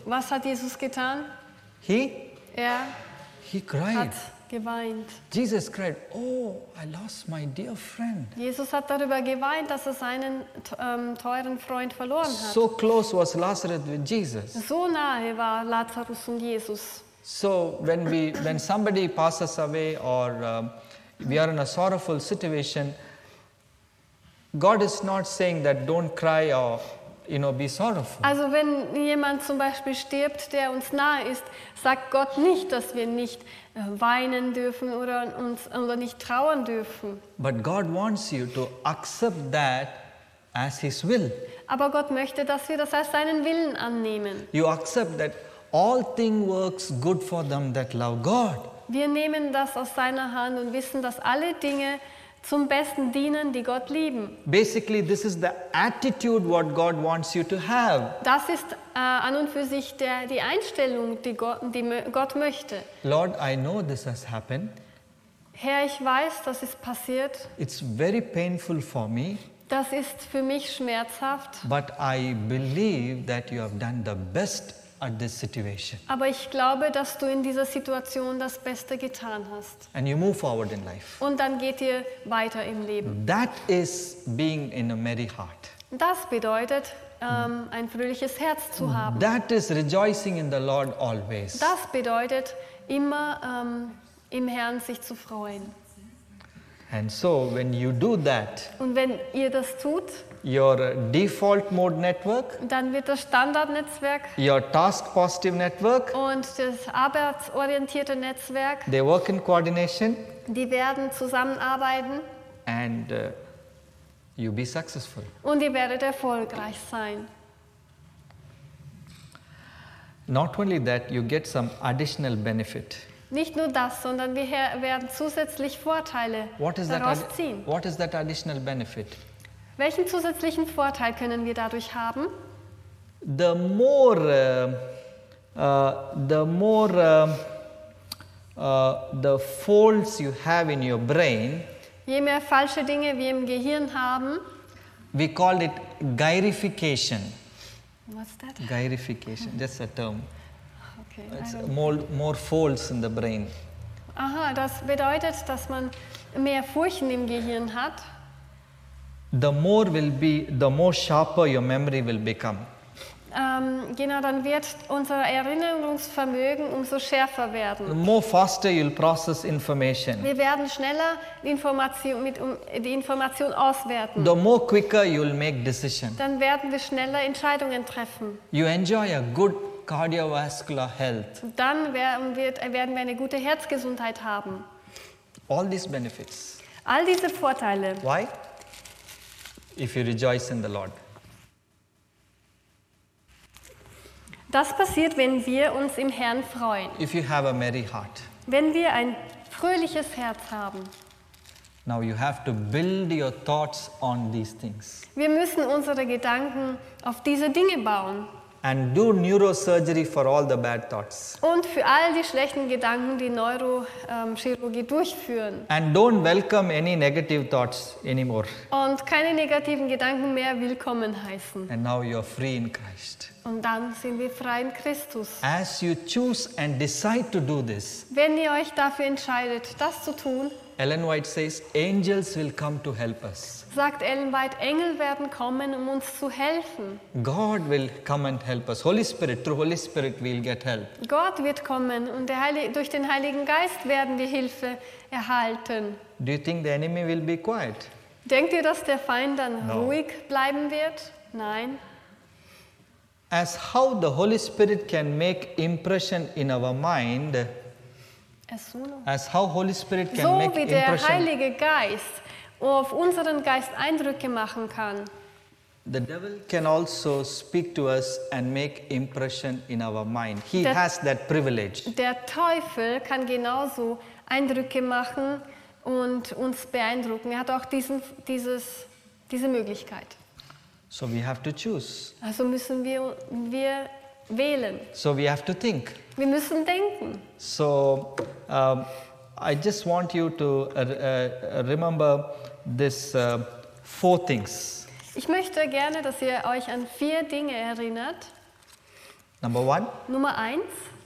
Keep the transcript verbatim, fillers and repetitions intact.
Was hat Jesus getan? He, Er he cried. hat geweint. Jesus cried, oh, I lost my dear friend. Jesus hat darüber geweint, dass er seinen ähm, teuren Freund verloren hat. So close was Lazarus with Jesus. So nahe war Lazarus und Jesus. So when we, when somebody passes away or um, we are in a sorrowful situation, God is not saying that don't cry or you know be sorrowful. Also wenn jemand zum Beispiel stirbt, der uns nahe ist, sagt Gott nicht, dass wir nicht äh, weinen dürfen oder uns oder nicht trauern dürfen. But God wants you to accept that as His will. Aber Gott möchte, dass wir das als seinen Willen annehmen. You accept that all things works good for them that love God. Wir nehmen das aus seiner Hand und wissen, dass alle Dinge zum Besten dienen, die Gott lieben. Basically, this is the attitude what God wants you to have. Das ist äh, an und für sich der, die Einstellung, die Gott, die Gott möchte. Lord, I know this has happened. Herr, ich weiß, das ist passiert. It's very painful for me. Das ist für mich schmerzhaft. But I believe that you have done the best at this situation. Aber ich glaube, dass du in dieser Situation das Beste getan hast. And you move forward in life. Und dann geht ihr weiter im Leben. That is being in a merry heart. Das bedeutet, ähm, ein fröhliches Herz zu haben. That is rejoicing in the Lord always. Das bedeutet, immer ähm, im Herrn sich zu freuen. And so when you do that, Und wenn ihr das tut, your default mode network, dann wird das Standardnetzwerk your task positive network, und das arbeitsorientierte Netzwerk, they work in coordination die werden zusammenarbeiten and uh, you be successful. und ihr werdet erfolgreich sein. Not only that, you get some additional benefit. Nicht nur das, sondern wir her- werden zusätzlich Vorteile What is that? daraus addi- ziehen. What is that additional benefit? Welchen zusätzlichen Vorteil können wir dadurch haben? The more, uh, uh, the more uh, uh, the folds you have in your brain, Je mehr falsche Dinge wir im Gehirn haben, we call it gyrification. what's that? Gyrification, just a term. Okay, It's I don't- more, more folds in the brain. Aha, das bedeutet, dass man mehr Furchen im Gehirn hat. The more will be, the more sharper your memory will become. Ähm, genau, dann wird unser Erinnerungsvermögen umso schärfer The werden. more faster you'll process information. Wir werden schneller die Information, mit, um, die Information auswerten. The more quicker you'll make decision. Dann werden wir schneller Entscheidungen treffen. You enjoy a good cardiovascular health. Und dann werden wir, werden wir eine gute Herzgesundheit haben. All these benefits. All diese Vorteile. Why? If you rejoice in the Lord. Das passiert, wenn wir uns im Herrn freuen. If you have a merry heart. Wenn wir ein fröhliches Herz haben. Now you have to build your thoughts on these things. Wir müssen unsere Gedanken auf diese Dinge bauen. And do neurosurgery for all the bad thoughts. Und für all die schlechten Gedanken die Neurochirurgie durchführen. And don't welcome any negative thoughts anymore. Und keine negativen Gedanken mehr willkommen heißen. And now you are free in Christ. Und dann sind wir frei in Christus. As you choose and decide to do this, Wenn ihr euch dafür entscheidet, das zu tun, Ellen White says, angels will come to help us. sagt Ellen White, Engel werden kommen, um uns zu helfen. God will come and help us. Holy Spirit, through Holy Spirit we'll get help. Gott wird kommen und der Heilige, durch den Heiligen Geist werden wir Hilfe erhalten. Do you think the enemy will be quiet? Denkt ihr, dass der Feind dann No. ruhig bleiben wird? Nein. As how the Holy Spirit can make impression in our mind, Es so noch. as how Holy Spirit can So make wie der impression, Heilige Geist auf unseren Geist Eindrücke machen kann, the devil can also speak to us and make impression in our mind. He That- has that privilege. der Teufel kann genauso Eindrücke machen und uns beeindrucken. Er hat auch diesen, dieses, diese Möglichkeit. So we have to choose. Also müssen wir, wir wählen. So we have to think. Wir müssen denken. So um, I just want you to uh, uh, remember this uh, four things. Ich möchte gerne, dass ihr euch an vier Dinge erinnert. Number one, Nummer eins,